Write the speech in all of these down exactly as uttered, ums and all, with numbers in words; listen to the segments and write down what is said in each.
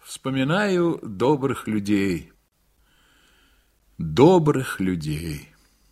Вспоминаю добрых людей. Добрых людей.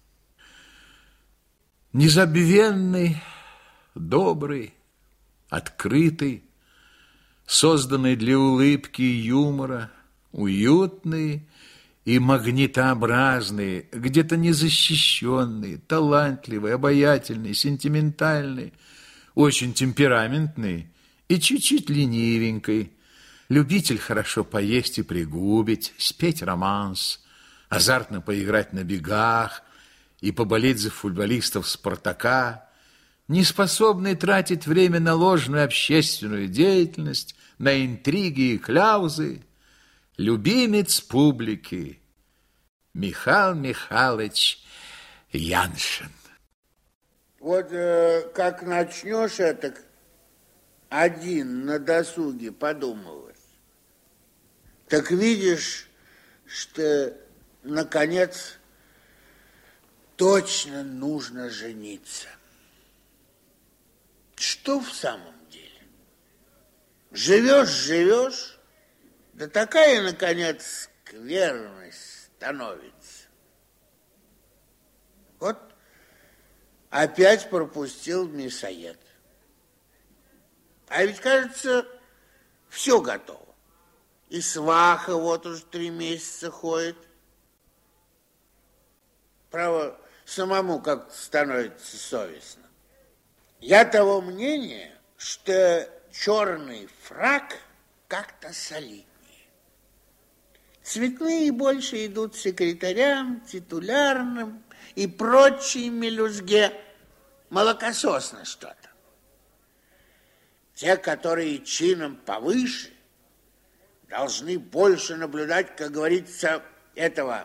Незабвенный, добрый, открытый, созданный для улыбки и юмора, уютный и магнитообразный, где-то незащищенный, талантливый, обаятельный, сентиментальный, очень темпераментный и чуть-чуть ленивенький, любитель хорошо поесть и пригубить, спеть романс, азартно поиграть на бегах и поболеть за футболистов «Спартака», неспособный тратить время на ложную общественную деятельность, на интриги и кляузы, любимец публики Михаил Михайлович Яншин. Вот э, как начнешь это один на досуге подумывать, так видишь, что наконец точно нужно жениться. Что в самом деле? Живешь, живешь, да такая, наконец, скверность становится. Вот опять пропустил мясоед. А ведь, кажется, все готово. И сваха вот уже три месяца ходит. Право, самому как-то становится совестно. Я того мнения, что черный фрак как-то солиднее. Цветные больше идут секретарям, титулярным и прочей мелюзге. Молокососно что-то. Те, которые чином повыше, должны больше наблюдать, как говорится, этого.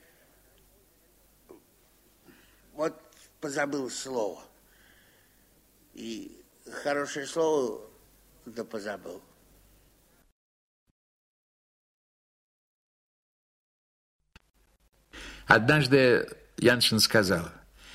Вот позабыл слово. И хорошее слово, да позабыл. Однажды Яншин сказал: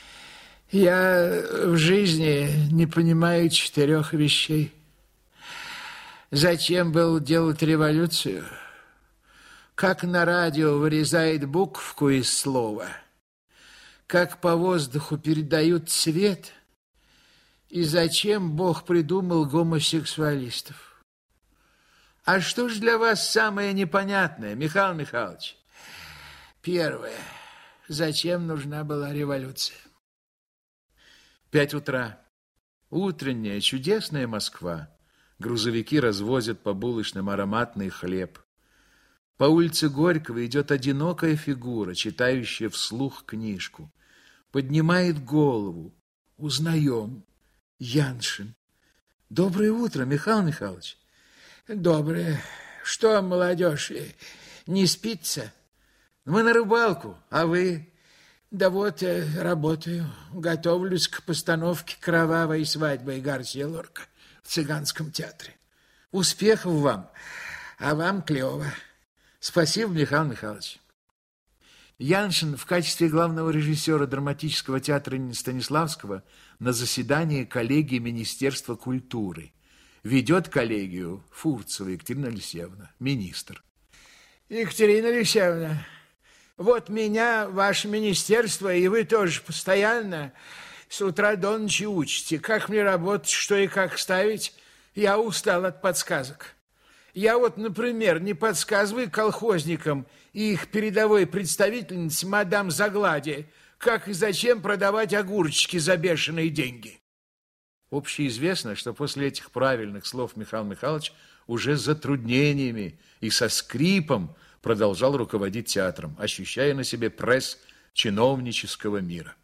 я в жизни не понимаю четырех вещей. Зачем было делать революцию? Как на радио вырезает буковку из слова? Как по воздуху передают цвет? И зачем Бог придумал гомосексуалистов? А что ж для вас самое непонятное, Михаил Михайлович? Первое. Зачем нужна была революция? Пять утра. Утренняя чудесная Москва. Грузовики развозят по булочным ароматный хлеб. По улице Горького идет одинокая фигура, читающая вслух книжку. Поднимает голову. Узнаем. Яншин. Доброе утро, Михаил Михайлович. Доброе. Что, молодежь, не спится? Мы на рыбалку, а вы? Да вот, работаю. Готовлюсь к постановке «Кровавой свадьбы» Гарсия Лорка в Цыганском театре. Успехов вам, а вам клево. Спасибо, Михаил Михайлович. Яншин в качестве главного режиссера драматического театра имени Станиславского на заседании коллегии Министерства культуры. Ведет коллегию Фурцева Екатерина Алексеевна, министр. Екатерина Алексеевна, вот меня, ваше министерство, и вы тоже постоянно с утра до ночи учите, как мне работать, что и как ставить. Я устал от подсказок. Я вот, например, не подсказываю колхозникам и их передовой представительнице мадам Загладе, как и зачем продавать огурчики за бешеные деньги. Общеизвестно, что после этих правильных слов Михаил Михайлович уже с затруднениями и со скрипом продолжал руководить театром, ощущая на себе пресс чиновнического мира.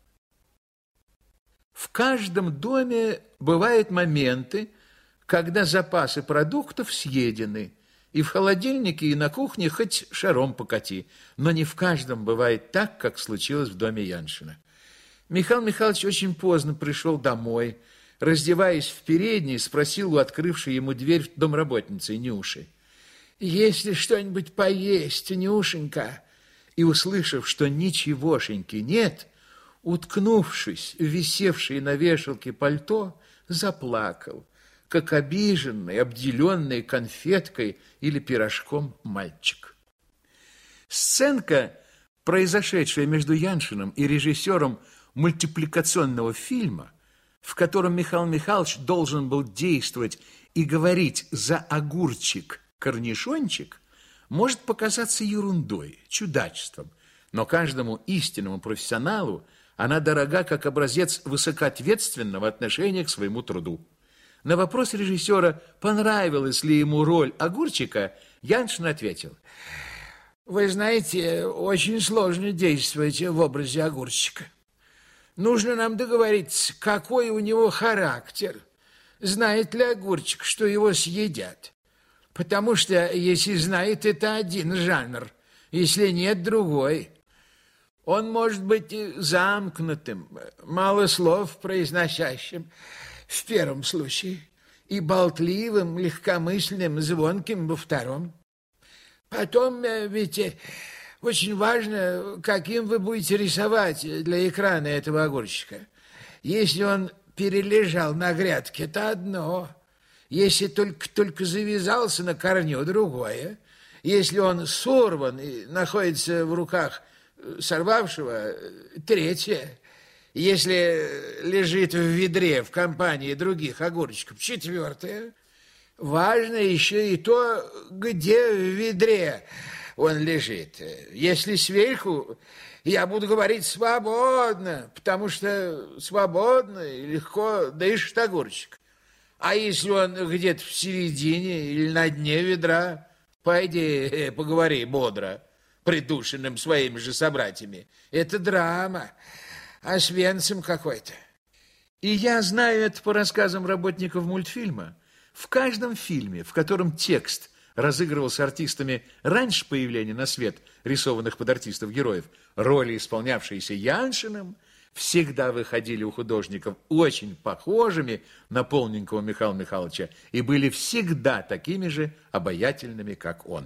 В каждом доме бывают моменты, когда запасы продуктов съедены, и в холодильнике, и на кухне хоть шаром покати, но не в каждом бывает так, как случилось в доме Яншина. Михаил Михайлович очень поздно пришел домой, раздеваясь в передней, спросил у открывшей ему дверь домработницы Нюши: «Есть ли что-нибудь поесть, Нюшенька?» И, услышав, что ничегошеньки нет, уткнувшись в висевшее на вешалке пальто, заплакал, как обиженный, обделенный конфеткой или пирожком мальчик. Сценка, произошедшая между Яншиным и режиссером мультипликационного фильма, в котором Михаил Михайлович должен был действовать и говорить за огурчик корнишончик, может показаться ерундой, чудачеством, но каждому истинному профессионалу она дорога как образец высокоответственного отношения к своему труду. На вопрос режиссера, понравилась ли ему роль огурчика, Яншин ответил: «Вы знаете, очень сложно действовать в образе огурчика. Нужно нам договориться, какой у него характер. Знает ли огурчик, что его съедят? Потому что, если знает, это один жанр, если нет, другой. Он может быть замкнутым, мало слов произносящим в первом случае, и болтливым, легкомысленным, звонким во втором. Потом ведь очень важно, каким вы будете рисовать для экрана этого огурчика. Если он перележал на грядке, это одно. Если только-только завязался на корню, другое. Если он сорван и находится в руках сорвавшего, третье. Если лежит в ведре в компании других огурчиков, четвертое. Важно еще и то, где в ведре он лежит. Если сверху, я буду говорить свободно, потому что свободно и легко дышит огурчик. А если он где-то в середине или на дне ведра, пойди поговори бодро, придушенным своими же собратьями. Это драма, Освенцим какой-то. И я знаю это по рассказам работников мультфильма. В каждом фильме, в котором текст разыгрывался артистами раньше появления на свет рисованных под артистов героев, роли, исполнявшиеся Яншиным, всегда выходили у художников очень похожими на полненького Михаила Михайловича и были всегда такими же обаятельными, как он.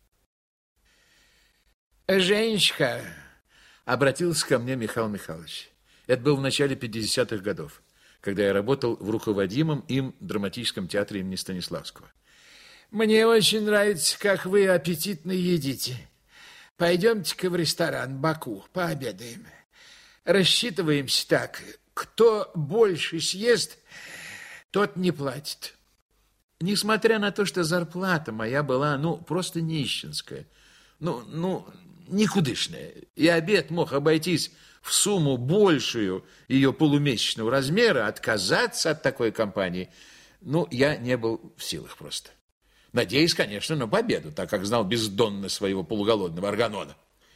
«Женечка», — обратился ко мне Михаил Михайлович. Это было в начале пятидесятых годов, когда я работал в руководимом им драматическом театре имени Станиславского. «Мне очень нравится, как вы аппетитно едите. Пойдемте-ка в ресторан «Баку», пообедаем. Рассчитываемся так: кто больше съест, тот не платит». Несмотря на то, что зарплата моя была, ну, просто нищенская, ну, ну, никудышная, и обед мог обойтись в сумму большую ее полумесячного размера, отказаться от такой компании, ну, я не был в силах просто. Надеюсь, конечно, на победу, так как знал бездонно своего полуголодного Арганона.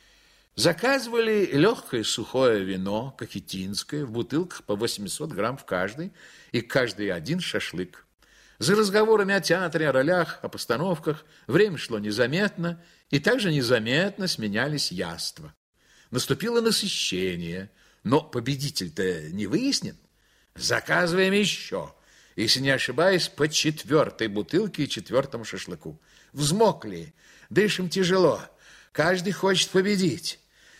Заказывали легкое сухое вино, кахетинское, в бутылках по восемьсот грамм в каждой, и каждый один шашлык. За разговорами о театре, о ролях, о постановках время шло незаметно, и также незаметно сменялись яства. Наступило насыщение, но победитель-то не выяснен. Заказываем еще, если не ошибаюсь, по четвертой бутылке и четвертому шашлыку. Взмокли, дышим тяжело, каждый хочет победить.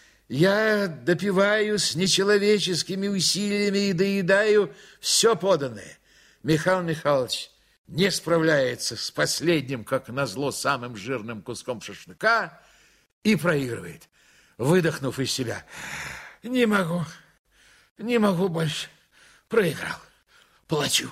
Я допиваю с нечеловеческими усилиями и доедаю все поданное. Михаил Михайлович не справляется с последним, как назло, самым жирным куском шашлыка и проигрывает, выдохнув из себя: «Не могу, не могу больше, проиграл, плачу».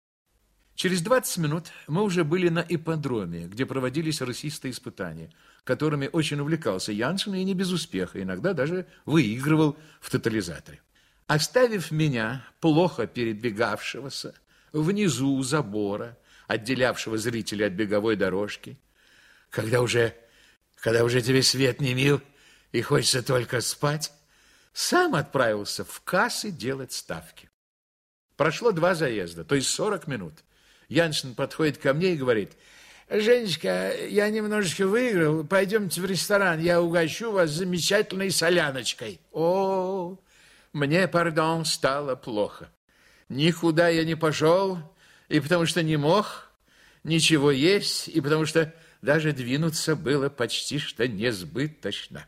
Через двадцать минут мы уже были на ипподроме, где проводились рысистые испытания, которыми очень увлекался Яншин и не без успеха, иногда даже выигрывал в тотализаторе. Оставив меня, плохо передвигавшегося, внизу у забора, отделявшего зрителей от беговой дорожки, когда уже, когда уже тебе свет не мил и хочется только спать, сам отправился в кассы делать ставки. Прошло два заезда, то есть сорок минут. Яншин подходит ко мне и говорит: «Женечка, я немножечко выиграл, пойдемте в ресторан, я угощу вас замечательной соляночкой». О, мне, пардон, стало плохо. Никуда я не пошел, и потому что не мог ничего есть, и потому что даже двинуться было почти что несбыточно.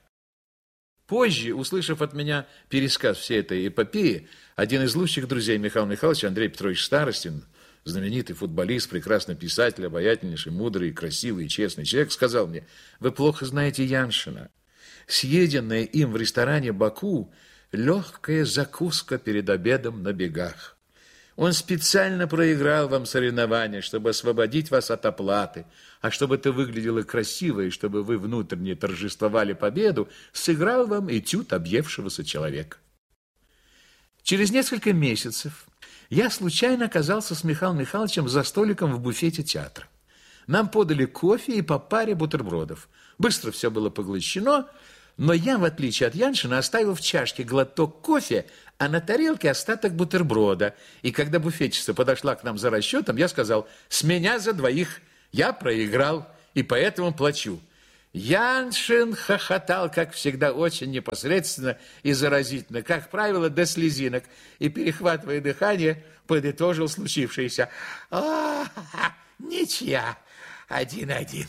Позже, услышав от меня пересказ всей этой эпопеи, один из лучших друзей Михаила Михайловича, Андрей Петрович Старостин, знаменитый футболист, прекрасный писатель, обаятельнейший, мудрый, красивый и честный человек, сказал мне: вы плохо знаете Яншина. Съеденная им в ресторане «Баку» легкая закуска перед обедом на бегах. Он специально проиграл вам соревнования, чтобы освободить вас от оплаты, а чтобы это выглядело красиво и чтобы вы внутренне торжествовали победу, сыграл вам этюд объевшегося человека. Через несколько месяцев я случайно оказался с Михаилом Михайловичем за столиком в буфете театра. Нам подали кофе и по паре бутербродов. Быстро все было поглощено, но я, в отличие от Яншина, оставил в чашке глоток кофе, а на тарелке остаток бутерброда. И когда буфетчица подошла к нам за расчетом, я сказал: с меня за двоих, я проиграл и поэтому плачу. Яншин хохотал, как всегда, очень непосредственно и заразительно, как правило, до слезинок, и, перехватывая дыхание, подытожил случившееся: «А, ничья, один-один».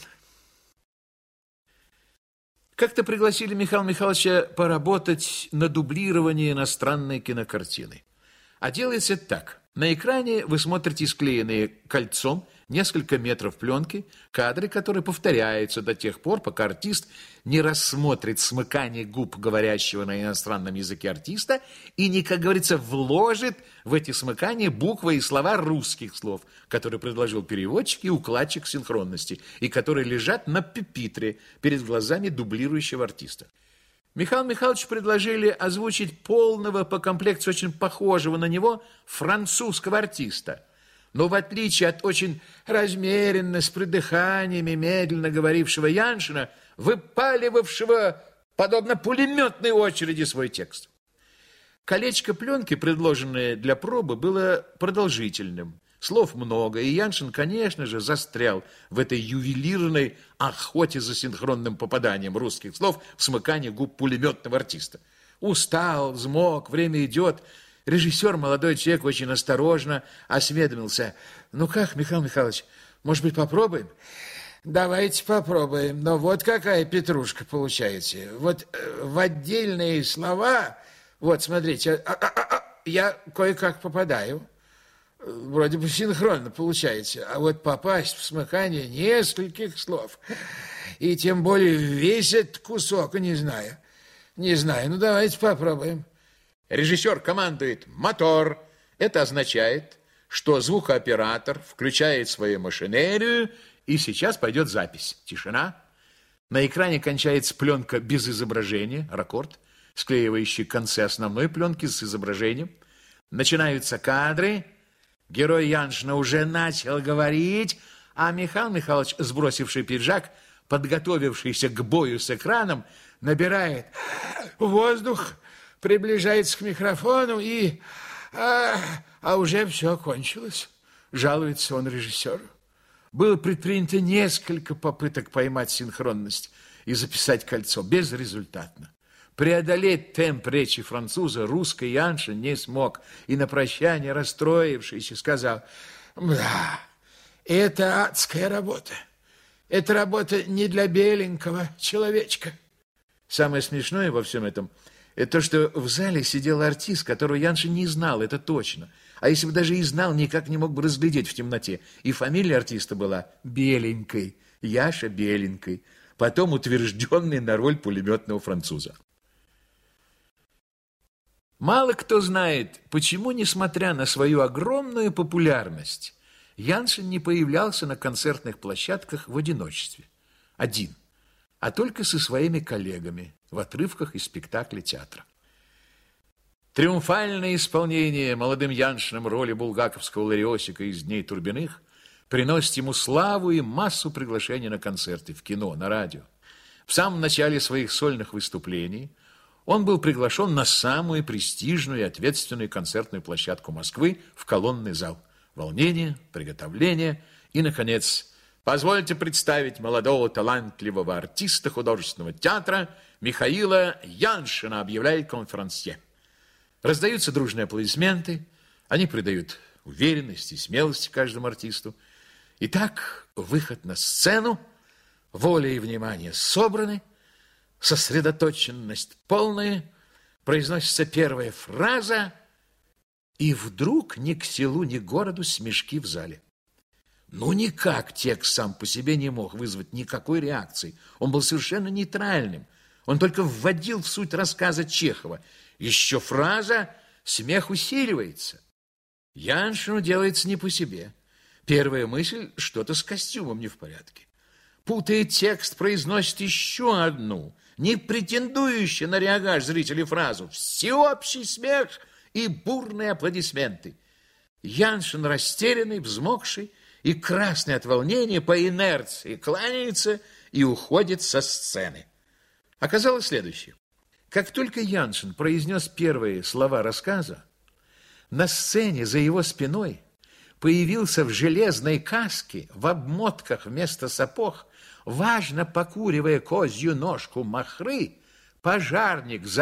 Как-то пригласили Михаила Михайловича поработать на дублировании иностранной кинокартины. А делается так. На экране вы смотрите склеенные кольцом несколько метров пленки, кадры, которые повторяются до тех пор, пока артист не рассмотрит смыкание губ говорящего на иностранном языке артиста и не, как говорится, вложит в эти смыкания буквы и слова русских слов, которые предложил переводчик и укладчик синхронности, и которые лежат на пюпитре перед глазами дублирующего артиста. Михаилу Михайловичу предложили озвучить полного по комплекции очень похожего на него французского артиста. Но в отличие от очень размеренно, с придыханиями, медленно говорившего Яншина, выпаливавшего, подобно пулеметной очереди, свой текст. Колечко пленки, предложенное для пробы, было продолжительным. Слов много, и Яншин, конечно же, застрял в этой ювелирной охоте за синхронным попаданием русских слов в смыкание губ пулеметного артиста. Устал, взмок, время идет. Режиссер, молодой человек, очень осторожно осведомился: ну как, Михаил Михайлович, может быть, попробуем? Давайте попробуем. Но вот какая петрушка получается. Вот в отдельные слова, вот смотрите, а, а, а, я кое-как попадаю. Вроде бы синхронно получается. А вот попасть в смыкание нескольких слов, и тем более весь этот кусок, не знаю. Не знаю, ну давайте попробуем. Режиссер командует «мотор». Это означает, что звукооператор включает свою машинерию, и сейчас пойдет запись. Тишина. На экране кончается пленка без изображения, ракорд, склеивающий концы основной пленки с изображением. Начинаются кадры. Герой Яншина уже начал говорить, а Михаил Михайлович, сбросивший пиджак, подготовившийся к бою с экраном, набирает воздух, приближается к микрофону и... А, а уже все кончилось. Жалуется он режиссеру. Было предпринято несколько попыток поймать синхронность и записать кольцо. Безрезультатно. Преодолеть темп речи француза русский Яншин не смог. И на прощание, расстроившийся, сказал: да, это адская работа. Это работа не для беленького человечка. Самое смешное во всем этом – это то, что в зале сидел артист, которого Яншин не знал, это точно. А если бы даже и знал, никак не мог бы разглядеть в темноте. И фамилия артиста была Беленькой, Яша Беленькой, потом утвержденный на роль пулеметного француза. Мало кто знает, почему, несмотря на свою огромную популярность, Яншин не появлялся на концертных площадках в одиночестве, один, а только со своими коллегами в отрывках из спектакля театра. Триумфальное исполнение молодым Яншиным роли булгаковского Лариосика из «Дней Турбиных» приносит ему славу и массу приглашений на концерты, в кино, на радио. В самом начале своих сольных выступлений он был приглашен на самую престижную и ответственную концертную площадку Москвы, в колонный зал. Волнение, приготовление и, наконец, позвольте представить молодого талантливого артиста художественного театра Михаила Яншина, объявляет конферансье. Раздаются дружные аплодисменты, они придают уверенности и смелости каждому артисту. Итак, выход на сцену, воля и внимание собраны, сосредоточенность полная, произносится первая фраза, И вдруг ни к селу, ни к городу смешки в зале. Ну, никак текст сам по себе не мог вызвать никакой реакции. Он был совершенно нейтральным. Он только вводил в суть рассказа Чехова. Еще фраза «смех усиливается». Яншину делается не по себе. Первая мысль – что-то с костюмом не в порядке. Путает текст, произносит еще одну, не претендующую на реагаж зрителей фразу «всеобщий смех» и бурные аплодисменты. Яншин, растерянный, взмокший и красный от волнения, по инерции кланяется и уходит со сцены. Оказалось следующее. Как только Яншин произнес первые слова рассказа, на сцене за его спиной появился в железной каске, в обмотках вместо сапог, важно покуривая козью ножку махры, пожарник за